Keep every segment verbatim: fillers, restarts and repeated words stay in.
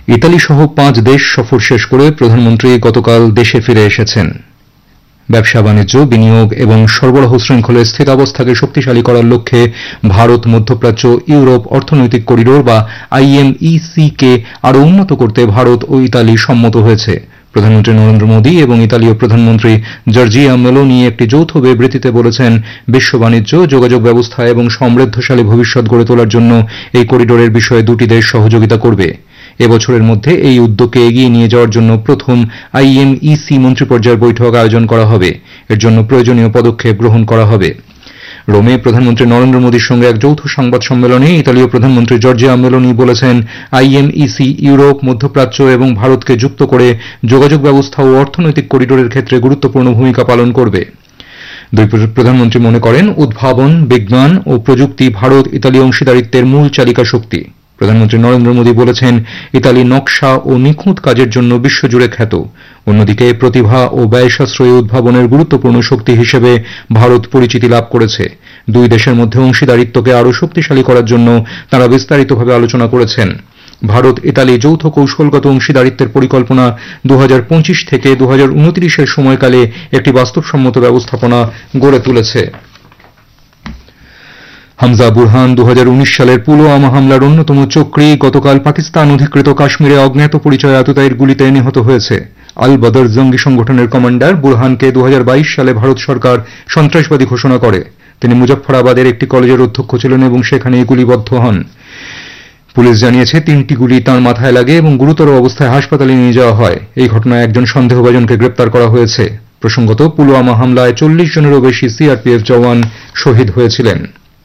Italy সহ পাঁচ দেশ সফর শেষ করে প্রধানমন্ত্রী গতকাল দেশে ফিরে এসেছেন। ব্যবসা বাণিজ্য, বিনিয়োগ এবং সরবরাহ শৃঙ্খলের স্থিতাবস্থাকে শক্তিশালী করার লক্ষ্যে ভারত মধ্যপ্রাচ্য ইউরোপ অর্থনৈতিক করিডোর বা আইএমইসি কে আরও উন্নত করতে ভারত ও ইতালি সম্মত হয়েছে। প্রধানমন্ত্রী নরেন্দ্র মোদী এবং ইতালীয় প্রধানমন্ত্রী জর্জিয়া মেলোনি একটি যৌথ বিবৃতিতে বলেছেন, বিশ্ব বাণিজ্য, যোগাযোগ ব্যবস্থা এবং সমৃদ্ধশালী ভবিষ্যৎ গড়ে তোলার জন্য এই করিডোরের বিষয়ে দুটি দেশ সহযোগিতা করবে। এবছরের মধ্যে এই উদ্যোগকে এগিয়ে নিয়ে যাওয়ার জন্য প্রথম আইএমইসি মন্ত্রীপর্যায়ের বৈঠক আয়োজন করা হবে। এর জন্য প্রয়োজনীয় পদক্ষেপ গ্রহণ করা হবে। রোমে প্রধানমন্ত্রী নরেন্দ্র মোদীর সঙ্গে এক যৌথ সংবাদ সম্মেলনে ইতালীয় প্রধানমন্ত্রী জর্জিয়া মেলোনি বলেছেন, আইএমইসি ইউরোপ, মধ্যপ্রাচ্য এবং ভারতকে যুক্ত করে যোগাযোগ ব্যবস্থা ও অর্থনৈতিক করিডোরের ক্ষেত্রে গুরুত্বপূর্ণ ভূমিকা পালন করবে। দুই প্রধানমন্ত্রী মনে করেন, উদ্ভাবন, বিজ্ঞান ও প্রযুক্তি ভারত ইতালি অংশীদারিত্বের মূল চালিকা শক্তি। প্রধানমন্ত্রী নরেন্দ্র মোদী বলেছেন, ইতালি নকশা ও নিখুঁত কাজের জন্য বিশ্বজুড়ে খ্যাত। অন্যদিকে প্রতিভা ও ব্যয় সাশ্রয়ী উদ্ভাবনের গুরুত্বপূর্ণ শক্তি হিসেবে ভারত পরিচিতি লাভ করেছে। দুই দেশের মধ্যে অংশীদারিত্বকে আরও শক্তিশালী করার জন্য তাঁরা বিস্তারিতভাবে আলোচনা করেছেন। ভারত ইতালি যৌথ কৌশলগত অংশীদারিত্বের পরিকল্পনা দু হাজার পঁচিশ থেকে দু হাজার উনত্রিশের সময়কালে একটি বাস্তবসম্মত ব্যবস্থাপনা গড়ে তুলেছে। হামজা বুরহান দু হাজার উনিশ সালের পুলওয়ামা হামলার অন্যতম চক্রী গতকাল পাকিস্তান অধিকৃত কাশ্মীরে অজ্ঞাত পরিচয় আততায়ীর গুলিতে নিহত হয়েছে। আল বদর জঙ্গি সংগঠনের কমান্ডার বুরহানকে দু হাজার বাইশ সালে ভারত সরকার সন্ত্রাসবাদী ঘোষণা করে। তিনি মুজফফরাবাদের একটি কলেজের অধ্যক্ষ ছিলেন এবং সেখানেই গুলিবদ্ধ হন। পুলিশ জানিয়েছে, তিনটি গুলি তাঁর মাথায় লাগে এবং গুরুতর অবস্থায় হাসপাতালে নিয়ে যাওয়া হয়। এই ঘটনায় একজন সন্দেহভাজনকে গ্রেপ্তার করা হয়েছে। প্রসঙ্গত, পুলওয়ামা হামলায় চল্লিশ জনেরও বেশি সিআরপিএফ জওয়ান শহীদ হয়েছিলেন।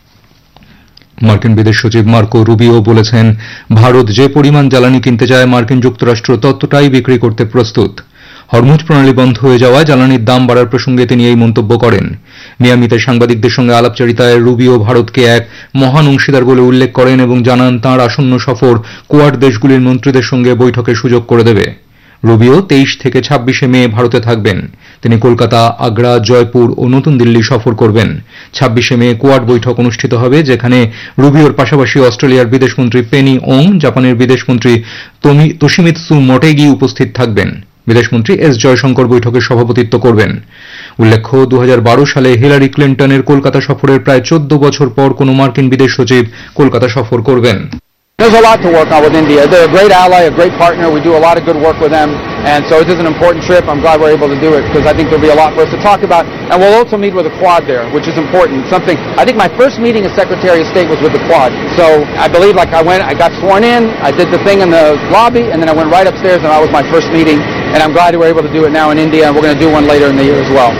মার্কিন বিদেশ সচিব মার্কো রুবিও বলেছেন, ভারত যে পরিমাণ জ্বালানি কিনতে চায় মার্কিন যুক্তরাষ্ট্র ততটাই বিক্রি করতে প্রস্তুত। হরমুজ প্রণালী বন্ধ হয়ে যাওয়ায় জ্বালানির দাম বাড়ার প্রসঙ্গে তিনি এই মন্তব্য করেন। মিয়ামিতে সাংবাদিকদের সঙ্গে আলাপচারিতায় রুবিও ভারতকে এক মহান অংশীদার বলে উল্লেখ করেন এবং জানান, তাঁর আসন্ন সফর কোয়াড দেশগুলির মন্ত্রীদের সঙ্গে বৈঠকের সুযোগ করে দেবে। রুবিও তেইশ থেকে ছাব্বিশে মে ভারতে থাকবেন। তিনি কলকাতা, আগ্রা, জয়পুর ও নতুন দিল্লি সফর করবেন। ছাব্বিশে মে কোয়াড বৈঠক অনুষ্ঠিত হবে, যেখানে রুবিওর পাশাপাশি অস্ট্রেলিয়ার বিদেশমন্ত্রী পেনি ওং, জাপানের বিদেশমন্ত্রী তোশিমিৎসু মোটেগি উপস্থিত থাকবেন। বিদেশমন্ত্রী এস জয়শঙ্কর বৈঠকে সভাপতিত্ব করবেন। উল্লেখ্য, দু হাজার বারো সালে হিলারি ক্লিন্টনের কলকাতা সফরের প্রায় চোদ্দ বছর পর কোন মার্কিন বিদেশ সচিব কলকাতা সফর করবেন। There's a lot to work on with India. They're a great ally, a great partner. We do a lot of good work with them. And so it is an important trip. I'm glad we're able to do it because I think there'll be a lot for us to talk about. And we'll also meet with the Quad there, which is important. Something, I think my first meeting as Secretary of State was with the Quad. So I believe like I went, I got sworn in, I did the thing in the lobby, and then I went right upstairs and that was my first meeting. And I'm glad we're able to do it now in India, and we're going to do one later in the year as well.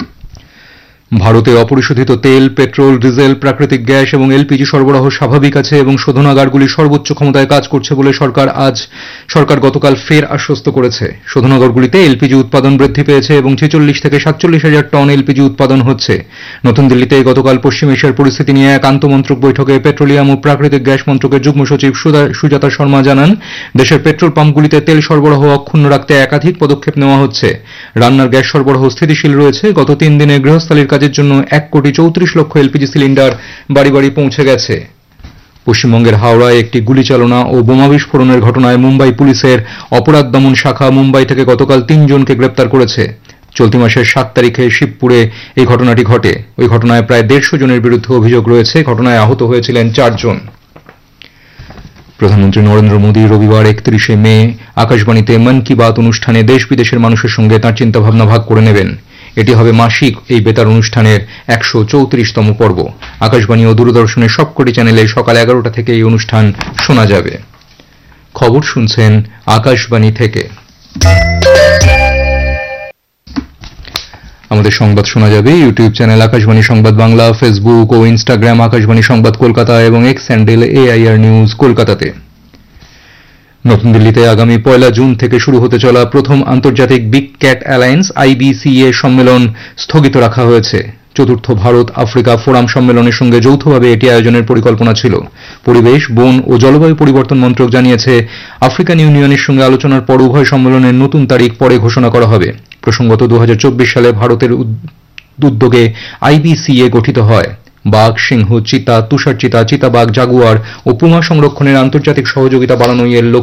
ভারতে অপরিশোধিত তেল, petrol, diesel, প্রাকৃতিক gas এবং LPG সরবরাহ স্বাভাবিক আছে এবং শোধনাগারগুলি সর্বোচ্চ ক্ষমতায় কাজ করছে বলে সরকার আজ সরকার গতকাল ফের আশ্বস্ত করেছে। শোধনাগারগুলিতে এলপিজি উৎপাদন বৃদ্ধি পেয়েছে এবং ছেচল্লিশ থেকে সাতচল্লিশ হাজার টন এলপিজি উৎপাদন হচ্ছে। নতুন দিল্লিতে গতকাল পশ্চিম এশিয়ার পরিস্থিতি নিয়ে এক আন্তমন্ত্রক বৈঠকে পেট্রোলিয়াম ও প্রাকৃতিক গ্যাস মন্ত্রকের যুগ্ম সচিব সুজাতা শর্মা জানান, দেশের পেট্রোল পাম্পগুলিতে তেল সরবরাহ অক্ষুণ্ণ রাখতে একাধিক পদক্ষেপ নেওয়া হচ্ছে। রান্নার গ্যাস সরবরাহ স্থিতিশীল রয়েছে। গত তিন দিনে গৃহস্থালির কাজের জন্য এক কোটি চৌত্রিশ লক্ষ এলপিজি সিলিন্ডার বাড়ি বাড়ি পৌঁছে গেছে। পশ্চিমবঙ্গের হাওড়ায় একটি গুলিচালনা ও বোমা বিস্ফোরণের ঘটনায় মুম্বাই পুলিশের অপরাধ দমন শাখা মুম্বাই থেকে গতকাল তিনজনকে গ্রেপ্তার করেছে। চলতি মাসের সাত তারিখে শিবপুরে এই ঘটনাটি ঘটে। ওই ঘটনায় প্রায় দেড়শো জনের বিরুদ্ধে অভিযোগ রয়েছে। ঘটনায় আহত হয়েছিলেন চারজন। প্রধানমন্ত্রী নরেন্দ্র মোদী রবিবার একত্রিশে মে আকাশবাণীতে মন কি বাত অনুষ্ঠানে দেশ বিদেশের মানুষের সঙ্গে তাঁর চিন্তাভাবনা ভাগ করে নেবেন। এটি হবে মাসিক এই বেতার অনুষ্ঠানের একশো চৌত্রিশতম পর্ব। আকাশবাণী ও দূরদর্শনের সবকটি চ্যানেলে সকাল এগারোটা থেকে এই অনুষ্ঠান শোনা যাবে। খবর শুনছেন আকাশবাণী থেকে। আমাদের সংবাদ শোনা যাবে ইউটিউব চ্যানেল আকাশবাণী সংবাদ বাংলা, ফেসবুক ও ইনস্টাগ্রাম আকাশবাণী সংবাদ কলকাতা এবং এক্স হ্যান্ডেল এআইআর নিউজ কলকাতাতে। নতুন দিল্লিতে আগামী পয়লা জুন থেকে শুরু হতে চলা প্রথম আন্তর্জাতিক বিগ ক্যাট অ্যালায়েন্স আইবিসিএ সম্মেলন স্থগিত রাখা হয়েছে। চতুর্থ ভারত আফ্রিকা ফোরাম সম্মেলনের সঙ্গে যৌথভাবে এটি আয়োজনের পরিকল্পনা ছিল। পরিবেশ, বন ও জলবায়ু পরিবর্তন মন্ত্রক জানিয়েছে, আফ্রিকান ইউনিয়নের সঙ্গে আলোচনার পর উভয় সম্মেলনের নতুন তারিখ পরে ঘোষণা করা হবে। প্রসঙ্গত, দু হাজার চব্বিশ সালে ভারতের উদ্যোগে আইবিসিএ গঠিত হয়। বাঘ, সিংহ, চিতা, তুষার চিতা, চিতাবাঘ, জাগুয়ার ও পুমা সংরক্ষণের আন্তর্জাতিক সহযোগিতা বাড়ানোই এর লক্ষ্য।